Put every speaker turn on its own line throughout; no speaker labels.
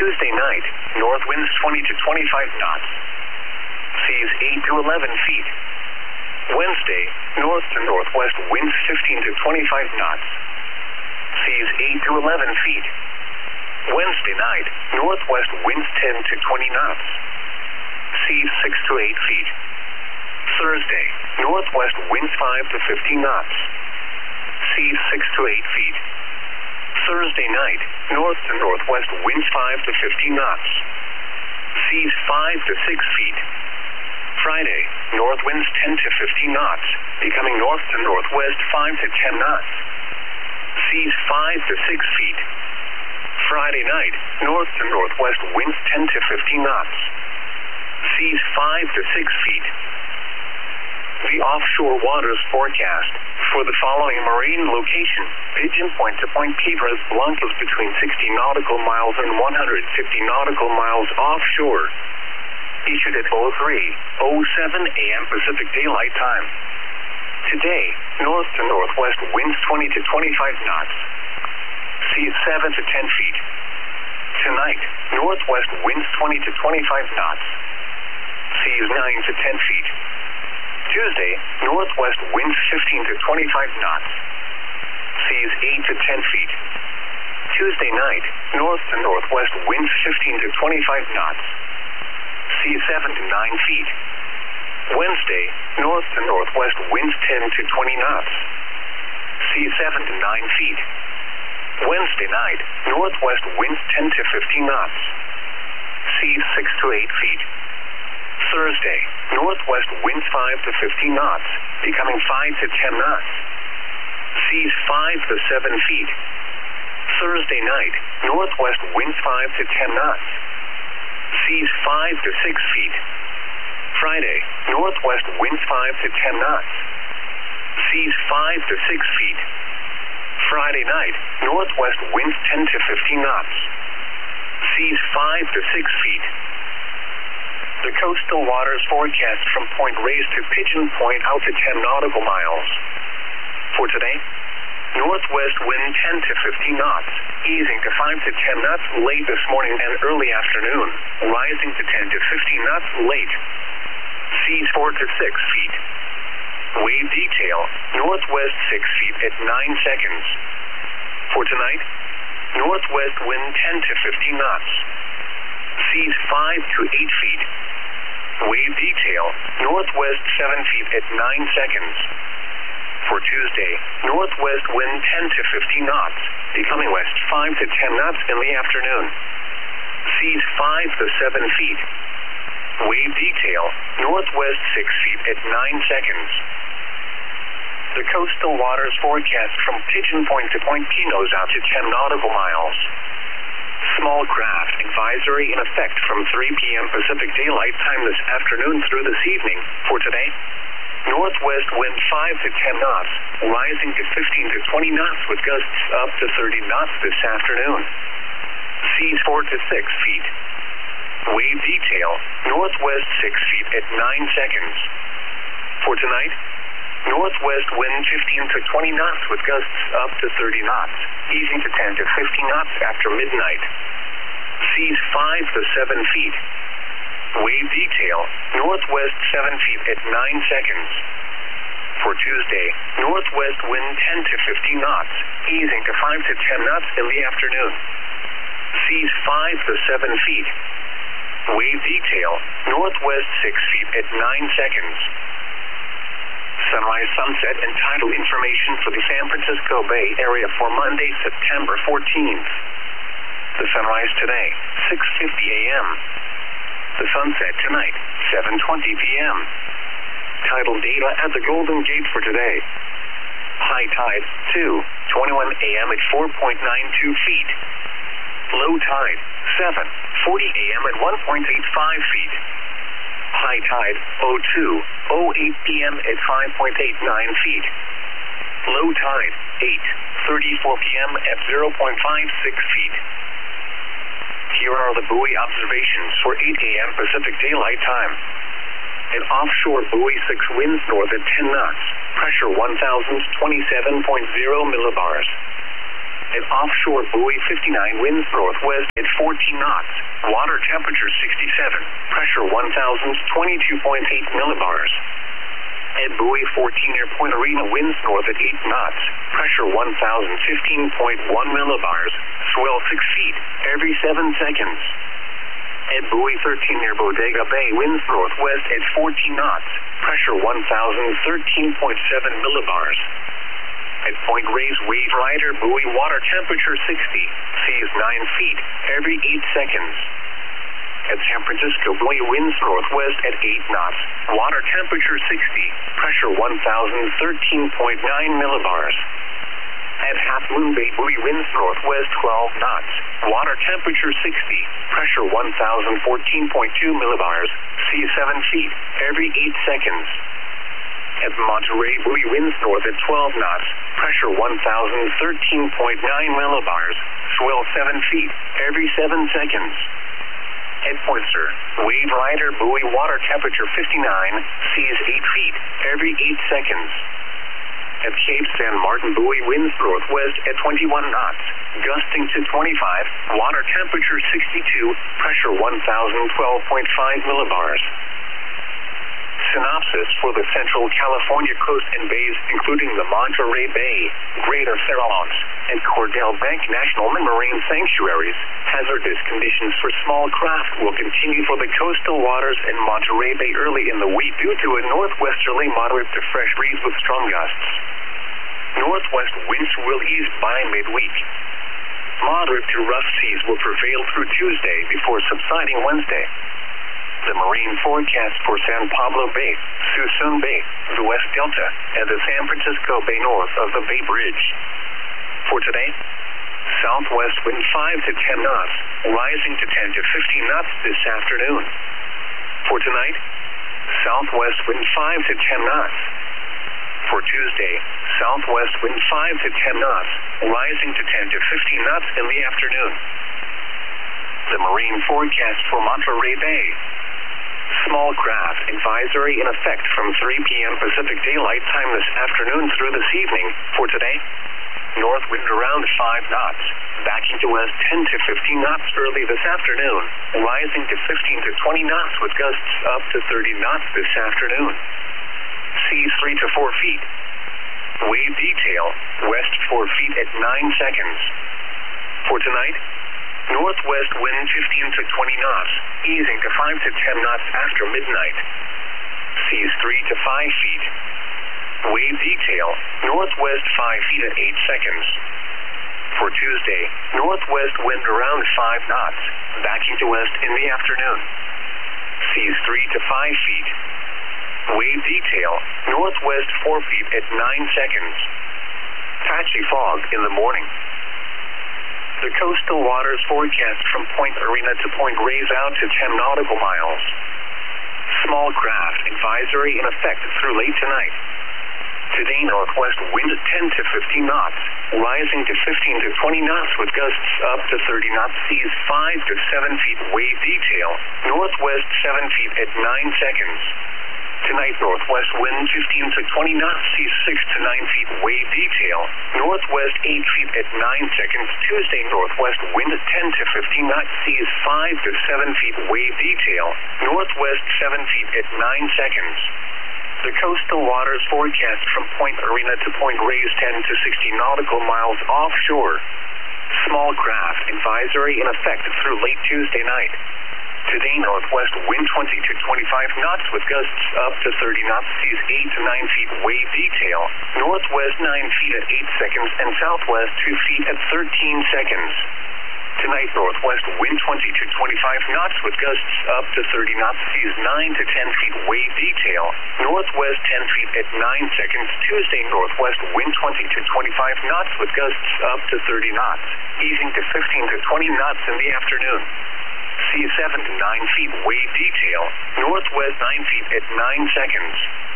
Tuesday night, north winds 20 to 25 knots. Seas 8 to 11 feet. Wednesday, north to northwest winds 15 to 25 knots. Seas 8 to 11 feet. Wednesday night, northwest winds 10 to 20 knots. Seas 6 to 8 feet. Thursday, northwest winds 5 to 15 knots. Seas 6 to 8 feet. Thursday night, north to northwest winds 5 to 15 knots. Seas 5 to 6 feet. Friday, north winds 10 to 15 knots, becoming north to northwest 5 to 10 knots. Seas 5 to 6 feet. Friday night, north to northwest winds 10 to 15 knots. Seas 5 to 6 feet. The offshore waters forecast for the following marine location: Pigeon Point to Point Piedras Blancas between 60 nautical miles and 150 nautical miles offshore. Issued at 03:07 a.m. Pacific Daylight Time. Today, north to northwest winds 20 to 25 knots. Seas 7 to 10 feet. Tonight, northwest winds 20 to 25 knots. Seas 9 to 10 feet. Tuesday, northwest winds 15 to 25 knots. Seas 8 to 10 feet. Tuesday night, north to northwest winds 15 to 25 knots. Seas 7 to 9 feet. Wednesday, north to northwest winds 10 to 20 knots. Seas 7 to 9 feet. Wednesday night, northwest winds 10 to 15 knots. Seas 6 to 8 feet. Thursday, northwest winds 5 to 15 knots, becoming 5 to 10 knots. Seas 5 to 7 feet. Thursday night, northwest winds 5 to 10 knots. Seas 5 to 6 feet. Friday, northwest winds 5 to 10 knots. Seas 5 to 6 feet. Friday night, northwest winds 10 to 15 knots. Seas 5 to 6 feet. The coastal waters forecast from Point Reyes to Pigeon Point out to 10 nautical miles. For today, northwest wind 10 to 15 knots, easing to 5 to 10 knots late this morning and early afternoon, rising to 10 to 15 knots late. Seas 4 to 6 feet. Wave detail, northwest 6 feet at 9 seconds. For tonight, northwest wind 10 to 15 knots. Seas 5 to 8 feet. Wave detail, northwest 7 feet at 9 seconds. For Tuesday, northwest wind 10 to 15 knots, becoming west 5 to 10 knots in the afternoon. Seas 5 to 7 feet. Wave detail, northwest 6 feet at 9 seconds. The coastal waters forecast from Pigeon Point to Point Pinos out to 10 nautical miles. Small craft advisory in effect from 3 p.m. Pacific Daylight Time this afternoon through this evening. For today, northwest wind 5 to 10 knots, rising to 15 to 20 knots with gusts up to 30 knots this afternoon. Seas 4 to 6 feet. Wave detail, northwest 6 feet at 9 seconds. For tonight, northwest wind 15 to 20 knots with gusts up to 30 knots, easing to 10 to 15 knots after midnight. Seas 5 to 7 feet. Wave detail, northwest 7 feet at 9 seconds. For Tuesday, northwest wind 10 to 15 knots, easing to 5 to 10 knots in the afternoon. Seas 5 to 7 feet. Wave detail, northwest 6 feet at 9 seconds. Sunrise, sunset, and tidal information for the San Francisco Bay Area for Monday, September 14th. The sunrise today, 6:50 a.m. The sunset tonight, 7:20 p.m. Tidal data at the Golden Gate for today. High tide, 2:21 a.m. at 4.92 feet. Low tide, 7:40 a.m. at 1.85 feet. High tide, 02:08 p.m. at 5.89 feet. Low tide, 8:34 p.m. at 0.56 feet. Here are the buoy observations for 8 a.m. Pacific Daylight Time. An offshore buoy 6 winds north at 10 knots. Pressure 1,027.0 millibars. At offshore buoy 59, winds northwest at 14 knots. Water temperature 67. Pressure 1,022.8 millibars. At buoy 14 near Point Arena, winds north at 8 knots. Pressure 1,015.1 millibars. Swell 6 feet every 7 seconds. At buoy 13 near Bodega Bay, winds northwest at 14 knots. Pressure 1,013.7 millibars. At Point Reyes, wave rider, buoy, water temperature 60. Seas 9 feet every 8 seconds. At San Francisco, buoy, winds northwest at 8 knots. Water temperature 60. Pressure 1,013.9 millibars. At Half Moon Bay, buoy, winds northwest 12 knots. Water temperature 60. Pressure 1,014.2 millibars. Sea 7 feet every 8 seconds. At Monterey, buoy, winds north at 12 knots. Pressure 1,013.9 millibars. Swell 7 feet every 7 seconds. At Poinsett, wave rider, buoy, water temperature 59. Seas 8 feet every 8 seconds. At Cape San Martin, buoy, winds northwest at 21 knots. Gusting to 25. Water temperature 62. Pressure 1,012.5 millibars. Synopsis for the Central California coast and bays, including the Monterey Bay, Greater Farallones, and Cordell Bank National Marine Sanctuaries. Hazardous conditions for small craft will continue for the coastal waters in Monterey Bay early in the week due to a northwesterly moderate to fresh breeze with strong gusts. Northwest winds will ease by midweek. Moderate to rough seas will prevail through Tuesday before subsiding Wednesday. The marine forecast for San Pablo Bay, Suisun Bay, the West Delta, and the San Francisco Bay north of the Bay Bridge. For today, southwest wind 5 to 10 knots, rising to 10 to 15 knots this afternoon. For tonight, southwest wind 5 to 10 knots. For Tuesday, southwest wind 5 to 10 knots, rising to 10 to 15 knots in the afternoon. The marine forecast for Monterey Bay. Small craft advisory in effect from 3 p.m. Pacific Daylight Time this afternoon through this evening. For today, north wind around 5 knots, backing to west 10 to 15 knots early this afternoon, rising to 15 to 20 knots with gusts up to 30 knots this afternoon. Seas 3 to 4 feet. Wave detail, west 4 feet at 9 seconds. For tonight, northwest wind 15 to 20 knots, easing to 5 to 10 knots after midnight. Seas 3 to 5 feet. Wave detail, northwest 5 feet at 8 seconds. For Tuesday, northwest wind around 5 knots, backing to west in the afternoon. Seas 3 to 5 feet. Wave detail, northwest 4 feet at 9 seconds. Patchy fog in the morning. The coastal waters forecast from Point Arena to Point Reyes out to 10 nautical miles. Small craft advisory in effect through late tonight. Today, northwest wind 10 to 15 knots, rising to 15 to 20 knots with gusts up to 30 knots. Seas 5 to 7 feet. Wave detail, northwest 7 feet at 9 seconds. Tonight, northwest wind 15 to 20 knots, seas 6 to 9 feet. Wave detail, northwest 8 feet at 9 seconds. Tuesday, northwest wind 10 to 15 knots, seas 5 to 7 feet. Wave detail, northwest 7 feet at 9 seconds. The coastal waters forecast from Point Arena to Point Reyes 10 to 60 nautical miles offshore. Small craft advisory in effect through late Tuesday night. Today, northwest wind 20 to 25 knots with gusts up to 30 knots, seas 8 to 9 feet. Wave detail, northwest 9 feet at 8 seconds and southwest 2 feet at 13 seconds. Tonight, northwest wind 20 to 25 knots with gusts up to 30 knots, seas 9 to 10 feet. Wave detail, northwest 10 feet at 9 seconds. Tuesday, northwest wind 20 to 25 knots with gusts up to 30 knots, easing to 15 to 20 knots in the afternoon. Seas 7 to 9 feet. Wave detail, northwest 9 feet at 9 seconds.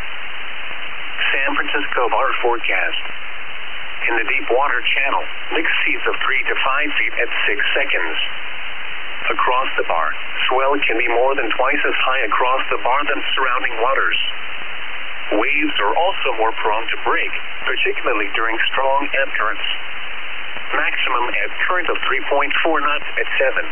San Francisco bar forecast. In the deep water channel, mixed seas of 3 to 5 feet at 6 seconds. Across the bar, swell can be more than twice as high across the bar than surrounding waters. Waves are also more prone to break, particularly during strong ebb currents. Maximum at current of 3.4 knots at 7.